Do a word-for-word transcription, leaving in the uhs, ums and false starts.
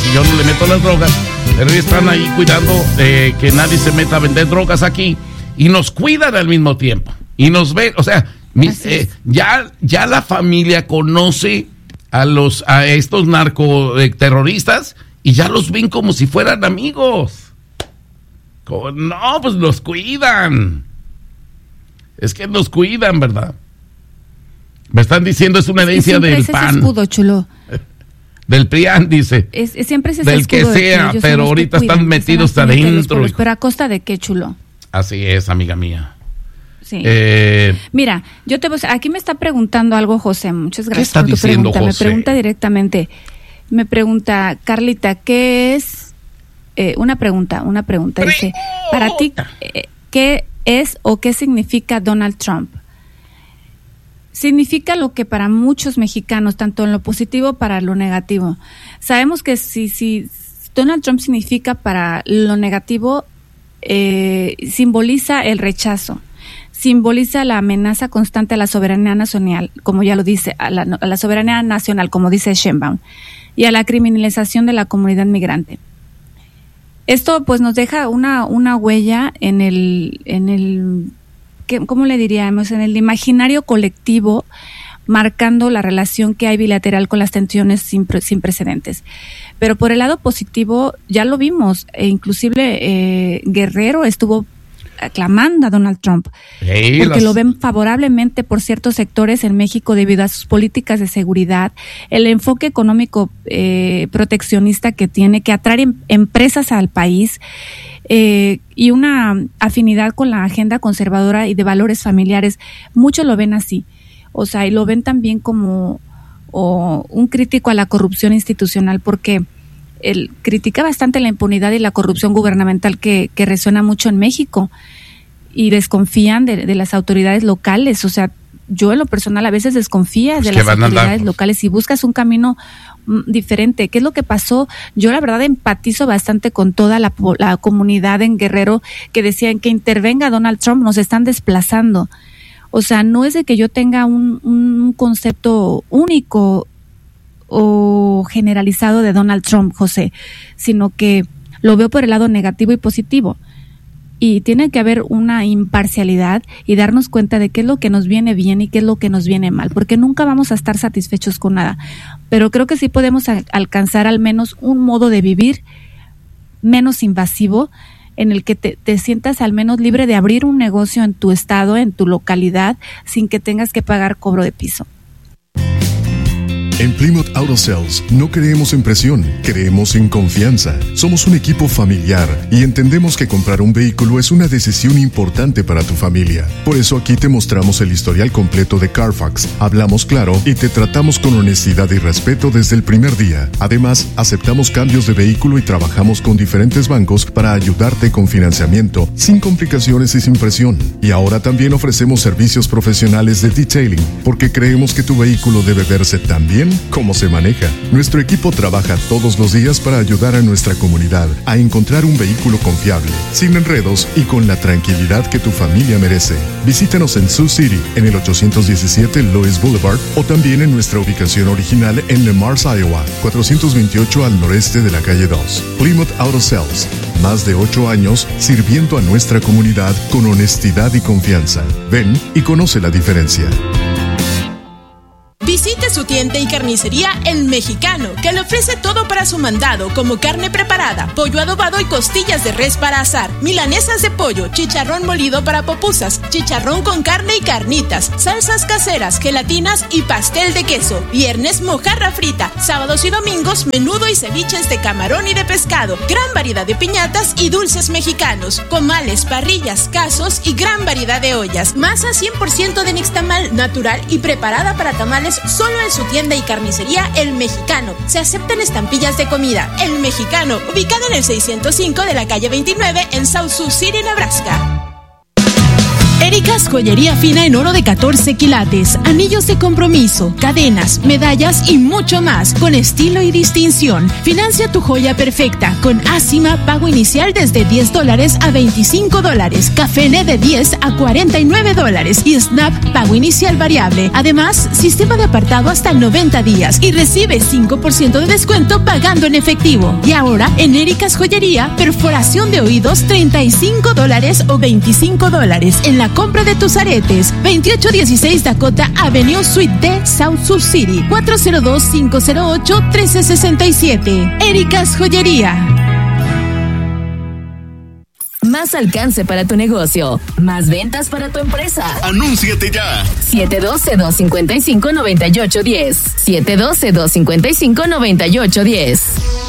yo no le meto las drogas, pero ellos están ahí cuidando de que nadie se meta a vender drogas aquí y nos cuidan al mismo tiempo y nos ven, o sea, mi, eh, ya, ya la familia conoce a los a estos narcoterroristas y ya los ven como si fueran amigos. Como, no, pues los cuidan. Es que nos cuidan, ¿verdad? Me están diciendo es una herencia es del es P A N. Ese escudo, chulo. Del P R I A N, dice. Es, es, siempre es ese del escudo que sea, de que pero ahorita cuidan, están metidos adentro. Pero a costa de qué, chulo. Así es, amiga mía. Sí. Eh, Mira, yo te voy, aquí me está preguntando algo José, muchas gracias ¿qué está por tu diciendo, pregunta. José? Me pregunta directamente, me pregunta, Carlita, ¿qué es? Eh, una pregunta, una pregunta. Dice, para ti, eh, ¿qué es o qué significa Donald Trump? Significa lo que para muchos mexicanos, tanto en lo positivo para lo negativo. Sabemos que si, si Donald Trump significa para lo negativo, eh, simboliza el rechazo, simboliza la amenaza constante a la soberanía nacional, como ya lo dice, a la, a la soberanía nacional, como dice Sheinbaum, y a la criminalización de la comunidad migrante. Esto pues nos deja una, una huella en el, en el, ¿cómo le diríamos? En el imaginario colectivo, marcando la relación que hay bilateral con las tensiones sin, sin precedentes. Pero por el lado positivo, ya lo vimos, e inclusive eh, Guerrero estuvo aclamando a Donald Trump, hey, porque las... lo ven favorablemente por ciertos sectores en México debido a sus políticas de seguridad, el enfoque económico eh, proteccionista que tiene, que atrae em- empresas al país, eh, y una afinidad con la agenda conservadora y de valores familiares. Muchos lo ven así, o sea, y lo ven también como o un crítico a la corrupción institucional, porque él critica bastante la impunidad y la corrupción gubernamental que, que resuena mucho en México, y desconfían de, de las autoridades locales. O sea, yo en lo personal a veces desconfías pues de las autoridades locales y buscas un camino mm, diferente. ¿Qué es lo que pasó? Yo la verdad empatizo bastante con toda la, la comunidad en Guerrero que decían que intervenga Donald Trump, nos están desplazando. O sea, no es de que yo tenga un, un concepto único o generalizado de Donald Trump, José, sino que lo veo por el lado negativo y positivo. Y tiene que haber una imparcialidad y darnos cuenta de qué es lo que nos viene bien y qué es lo que nos viene mal, porque nunca vamos a estar satisfechos con nada. Pero creo que sí podemos a- alcanzar al menos un modo de vivir menos invasivo, en el que te, te sientas al menos libre de abrir un negocio en tu estado, en tu localidad, sin que tengas que pagar cobro de piso. En Plymouth Auto Sales no creemos en presión, creemos en confianza. Somos un equipo familiar y entendemos que comprar un vehículo es una decisión importante para tu familia. Por eso aquí te mostramos el historial completo de Carfax, hablamos claro y te tratamos con honestidad y respeto desde el primer día. Además, aceptamos cambios de vehículo y trabajamos con diferentes bancos para ayudarte con financiamiento, sin complicaciones y sin presión. Y ahora también ofrecemos servicios profesionales de detailing, porque creemos que tu vehículo debe verse tan bien cómo se maneja. Nuestro equipo trabaja todos los días para ayudar a nuestra comunidad a encontrar un vehículo confiable, sin enredos y con la tranquilidad que tu familia merece. Visítanos en Sioux City, en el ochocientos diecisiete Lois Boulevard, o también en nuestra ubicación original en Le Mars, Iowa, cuatrocientos veintiocho al noreste de la calle dos. Plymouth Auto Sales, más de ocho años sirviendo a nuestra comunidad con honestidad y confianza. Ven y conoce la diferencia. Visite su tienda y carnicería El Mexicano, que le ofrece todo para su mandado, como carne preparada, pollo adobado y costillas de res para asar, milanesas de pollo, chicharrón molido para pupusas, chicharrón con carne y carnitas, salsas caseras, gelatinas y pastel de queso. Viernes, mojarra frita. Sábados y domingos, menudo y ceviches de camarón y de pescado. Gran variedad de piñatas y dulces mexicanos, comales, parrillas, casos y gran variedad de ollas. Masa cien por ciento de nixtamal, natural y preparada para tamales, solo en su tienda y carnicería El Mexicano. Se aceptan estampillas de comida. El Mexicano, ubicado en el seiscientos cinco de la calle veintinueve en South Sioux City, Nebraska. Erika's Joyería Fina en oro de catorce quilates, anillos de compromiso, cadenas, medallas y mucho más, con estilo y distinción. Financia tu joya perfecta con Asima, pago inicial desde diez dólares a veinticinco dólares, Cafene de diez a cuarenta y nueve dólares y Snap, pago inicial variable. Además, sistema de apartado hasta noventa días y recibe cinco por ciento de descuento pagando en efectivo. Y ahora, en Erika's Joyería, perforación de oídos treinta y cinco dólares o veinticinco dólares en la compra de tus aretes. veintiocho dieciséis Dakota Avenue Suite D, South Sioux City, cuatro cero dos, cinco cero ocho, uno tres seis siete. Erika's Joyería. Más alcance para tu negocio, más ventas para tu empresa. ¡Anúnciate ya! siete uno dos, dos cinco cinco, nueve ocho uno cero. siete uno dos, dos cinco cinco, nueve ocho uno cero.